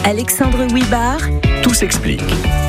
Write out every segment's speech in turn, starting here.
Alexandre Huybard. Tout s'explique.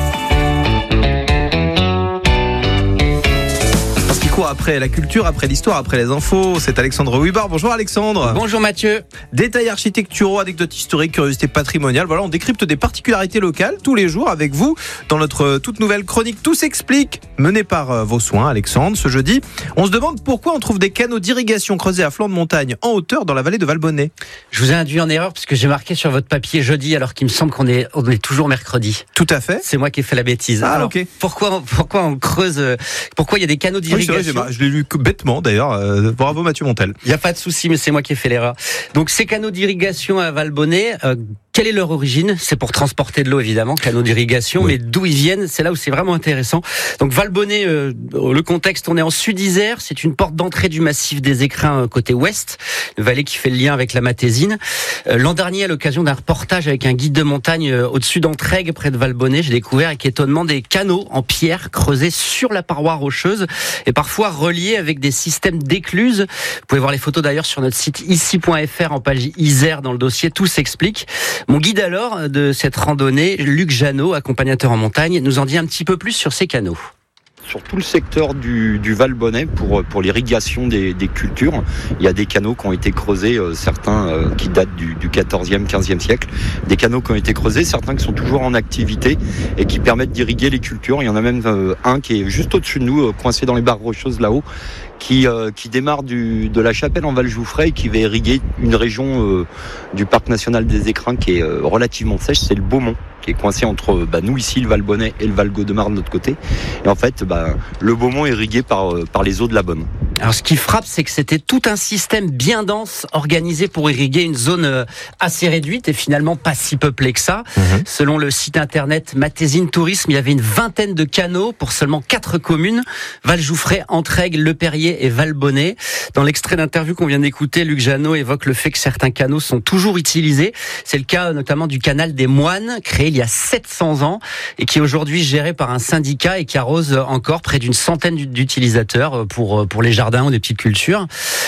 Parce qu'il court après la culture, après l'histoire, après les infos, c'est Alexandre Huybard. Bonjour Alexandre. Bonjour Mathieu. Détails architecturaux, anecdotes historiques, curiosités patrimoniales. Voilà, on décrypte des particularités locales tous les jours avec vous dans notre toute nouvelle chronique Tout s'explique, menée par vos soins Alexandre. Ce jeudi, on se demande pourquoi on trouve des canaux d'irrigation creusés à flanc de montagne en hauteur dans la vallée de Valbonnet. Je vous ai induit en erreur parce que j'ai marqué sur votre papier jeudi alors qu'il me semble qu'on est toujours mercredi. Tout à fait. C'est moi qui ai fait la bêtise. Ah, alors, ok. Pourquoi on creuse, pourquoi il y a des canaux Oui, d'irrigation? c'est vrai, je l'ai lu bêtement d'ailleurs. Bravo Mathieu Montel. Il n'y a pas de souci, mais c'est moi qui ai fait l'erreur. Donc ces canaux d'irrigation à Valbonnet, quelle est leur origine? C'est pour transporter de l'eau évidemment, canaux d'irrigation, oui. Mais d'où ils viennent, c'est là où c'est vraiment intéressant. Donc Valbonnet, le contexte, on est en Sud-Isère, c'est une porte d'entrée du massif des Écrins côté ouest, une vallée qui fait le lien avec la Matésine. L'an dernier, à l'occasion d'un reportage avec un guide de montagne au-dessus d'Entraigues, près de Valbonnet, j'ai découvert avec étonnement des canaux en pierre creusés sur la paroi rocheuse et parfois reliés avec des systèmes d'écluses. Vous pouvez voir les photos d'ailleurs sur notre site ici.fr en page Isère dans le dossier Tout s'explique. Mon guide alors de cette randonnée, Luc Jeannot, accompagnateur en montagne, nous en dit un petit peu plus sur ces canaux. Sur tout le secteur du Valbonnet, pour l'irrigation des cultures, il y a des canaux qui ont été creusés, certains qui datent du 14e, 15e siècle, des canaux qui ont été creusés, certains qui sont toujours en activité et qui permettent d'irriguer les cultures. Il y en a même un qui est juste au-dessus de nous, coincé dans les barres rocheuses là-haut, qui démarre de la Chapelle en Val-Jouffray et qui va irriguer une région du parc national des Écrins qui est relativement sèche, c'est le Beaumont, qui est coincé entre nous ici, le Valbonnet, et le Val-Gaudemar de l'autre côté. Et en fait, le Beaumont est irrigué par les eaux de la Bonne. Alors ce qui frappe, c'est que c'était tout un système bien dense organisé pour irriguer une zone assez réduite et finalement pas si peuplée que ça. Selon le site internet Matésine Tourisme, il y avait une vingtaine de canaux pour seulement 4 communes, Val-Jouffray, Entraigues, Le Perrier et Valbonnet. Dans l'extrait d'interview qu'on vient d'écouter, Luc Jeannot évoque le fait que certains canaux sont toujours utilisés. C'est le cas notamment du canal des Moines, créé il y a 700 ans et qui est aujourd'hui géré par un syndicat et qui arrose encore près d'une centaine d'utilisateurs pour les jardins ou des petites cultures.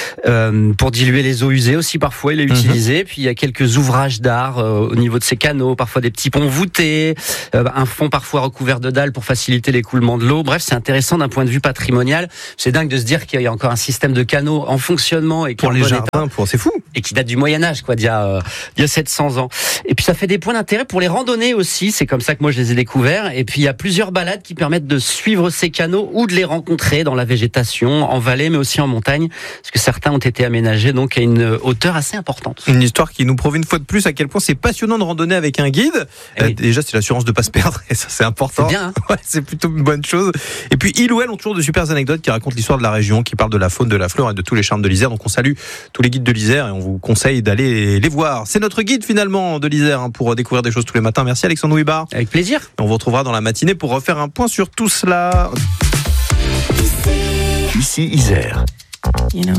Pour diluer les eaux usées aussi, parfois il est utilisé. Puis il y a quelques ouvrages d'art au niveau de ces canaux, parfois des petits ponts voûtés, un fond parfois recouvert de dalles pour faciliter l'écoulement de l'eau. Bref, c'est intéressant d'un point de vue patrimonial. C'est dingue de se dire qu'il y a encore un système de canaux en fonctionnement et Pour les jardins, c'est fou. Et qui date du Moyen-Âge, quoi, d'il y a 700 ans. Et puis ça fait des points d'intérêt pour les randonnées aussi. C'est comme ça que moi je les ai découverts. Et puis il y a plusieurs balades qui permettent de suivre ces canaux ou de les rencontrer dans la végétation, en vallée, mais aussi en montagne, parce que certains ont été aménagés donc à une hauteur assez importante. Une histoire qui nous prouve une fois de plus à quel point c'est passionnant de randonner avec un guide. Oui. Déjà, c'est l'assurance de pas se perdre, et ça c'est important. C'est bien, hein. Ouais, c'est plutôt une bonne chose. Et puis il ou elle ont toujours de super anecdotes qui racontent l'histoire de la région, qui parlent de la faune, de la flore et de tous les charmes de l'Isère. Donc on salue tous les guides de l'Isère et on vous conseille d'aller les voir. C'est notre guide finalement de l'Isère pour découvrir des choses tous les matins. Merci Alexandre Huybard. Avec plaisir. On vous retrouvera dans la matinée pour refaire un point sur tout cela. Ici Isère.